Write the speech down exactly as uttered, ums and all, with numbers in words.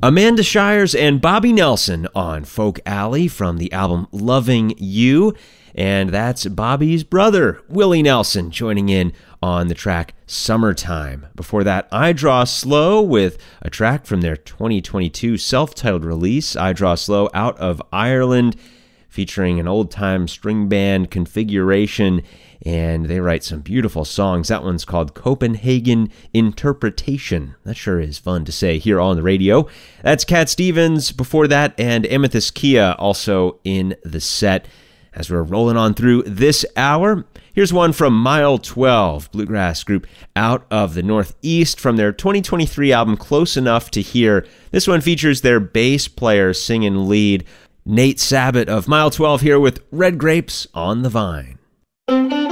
Amanda Shires and Bobby Nelson on Folk Alley from the album Loving You. And that's Bobby's brother, Willie Nelson, joining in on the track Summertime. Before that, I Draw Slow with a track from their twenty twenty-two self-titled release, I Draw Slow, out of Ireland, featuring an old-time string band configuration, and they write some beautiful songs. That one's called Copenhagen Interpretation. That sure is fun to say here on the radio. That's Cat Stevens before that, and Amethyst Kia also in the set. As we're rolling on through this hour, here's one from Mile twelve, bluegrass group out of the Northeast, from their twenty twenty-three album Close Enough to Hear. This one features their bass player singing lead, Nate Sabat of Mile twelve, here with Red Grapes on the Vine.